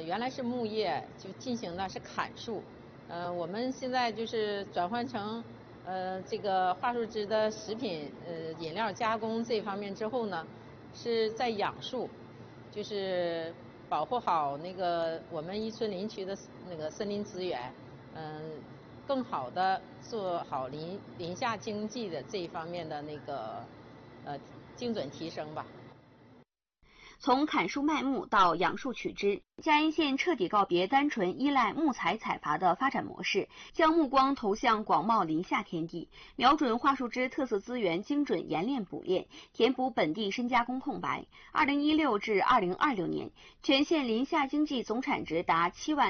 原来是木业，就进行的是砍树。我们现在就是转换成这个桦树枝的食品饮料加工这方面之后呢，是在养树，就是保护好那个我们伊春林区的那个森林资源，更好的做好林下经济的这一方面的那个精准提升吧。 从砍树卖木到养树取枝，嘉阴县彻底告别单纯依赖木材采伐的发展模式，将目光投向广袤林下天地，瞄准桦树枝特色资源精准冶炼补炼，填补本地深加工空白。2016至2026年，全县林下经济总产值达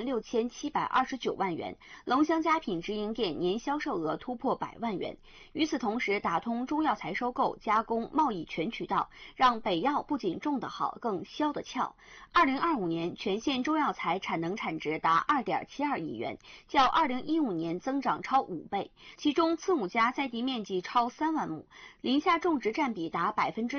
76729万元，龙香佳品直营店年销售额突破100万元。与此同时，打通中药材收购、加工、贸易全渠道，让北药不仅种得好，更销得俏。2025年，全县中药材产能产值达2.72亿元，较2015年增长超5倍。其中，次母家在地面积超3万亩，林下种植占比达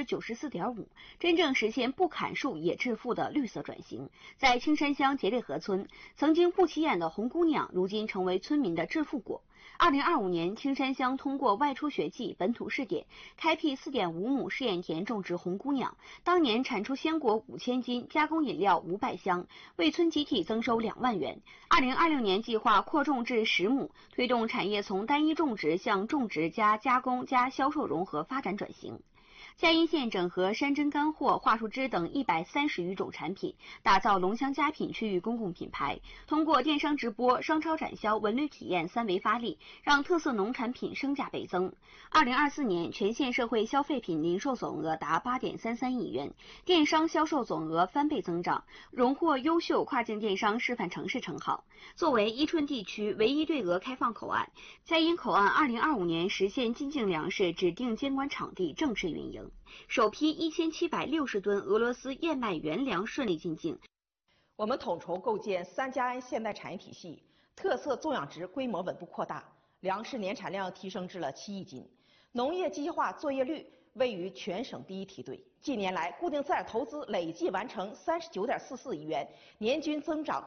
94.5%，真正实现不砍树也致富的绿色转型。在青山乡杰烈河村，曾经不起眼的红姑娘，如今成为村民的致富果。2025年，青山乡通过外出学季本土试点，开辟4.5亩试验田种植红姑娘，当年产出鲜果5000斤，加工饮料500箱，为村集体增收2万元。2026年计划扩种至10亩，推动产业从单一种植向种植加加工加销售融合发展转型。嘉阴县整合山珍干货、桦树枝等130余种产品，打造龙香佳品区域公共品牌。通过电商直播、商超展销、文旅体验3维发力，让特色农产品升价倍增。2024年，全县社会消费品零售总额达8.33亿元，电商销售总额翻倍增长，荣获优秀跨境电商示范城市称号。作为伊春地区唯一对俄开放口岸，嘉阴口岸2025年实现进境粮食指定监管场地正式运营。首批1760吨俄罗斯燕麦原粮顺利进境。 我们统筹构建3嘉安现代产业体系，特色种养殖规模稳步扩大，粮食年产量提升至了7亿斤，农业机械化作业率位于全省第1梯队。近年来，固定资产投资累计完成39.44亿元，年均增长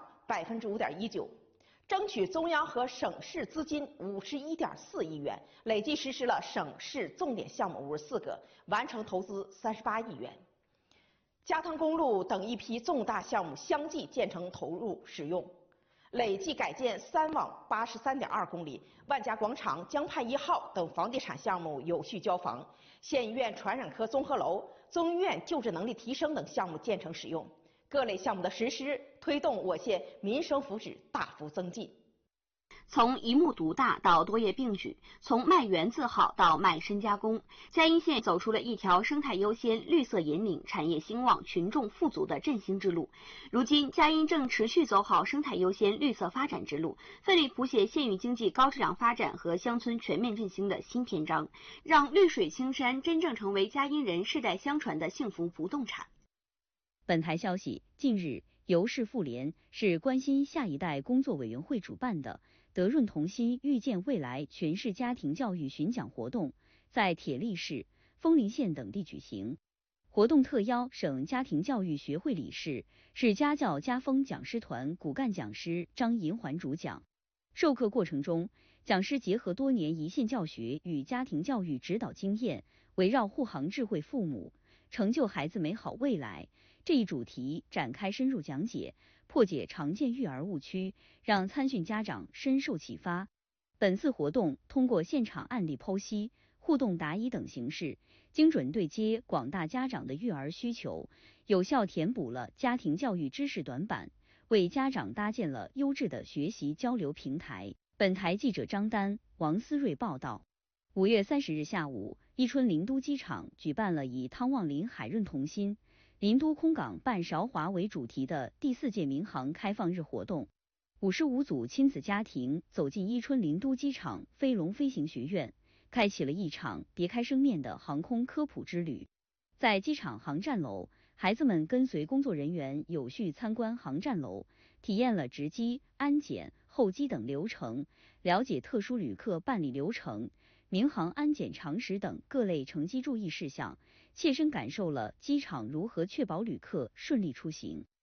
5.19%。争取中央和省市资金51.4亿元，累计实施了省市重点项目54个，完成投资38亿元。加汤公路等一批重大项目相继建成投入使用，累计改建3网83.2公里，万家广场、江畔1号等房地产项目有序交房，县医院传染科综合楼、中医院救治能力提升等项目建成使用。各类项目的实施，推动我县民生福祉大幅增进。 从一木独大到多业并举，从卖原字号到卖深加工，嘉阴县走出了一条生态优先、绿色引领、产业兴旺、群众富足的振兴之路。如今，嘉阴正持续走好生态优先、绿色发展之路，奋力谱写县域经济高质量发展和乡村全面振兴的新篇章，让绿水青山真正成为嘉阴人世代相传的幸福不动产。 本台消息，近日，由市妇联是关心下一代工作委员会主办的德润同心遇见未来全市家庭教育巡讲活动，在铁力市、枫林县等地举行。活动特邀省家庭教育学会理事、市家教家风讲师团骨干讲师张银环主讲。授课过程中，讲师结合多年一线教学与家庭教育指导经验，围绕护航智慧父母，成就孩子美好未来这一主题展开深入讲解，破解常见育儿误区，让参训家长深受启发。本次活动通过现场案例剖析、互动答疑等形式，精准对接广大家长的育儿需求，有效填补了家庭教育知识短板，为家长搭建了优质的学习交流平台。本台记者张丹、王思睿报道。5月30日下午，伊春林都机场举办了以汤旺林海润同心、林都空港办韶华为主题的第4届民航开放日活动。55组亲子家庭走进伊春林都机场飞龙飞行学院，开启了一场别开生面的航空科普之旅。在机场航站楼，孩子们跟随工作人员有序参观航站楼，体验了值机、安检、候机等流程，了解特殊旅客办理流程、民航安检常识等各类乘机注意事项，切身感受了机场如何确保旅客顺利出行。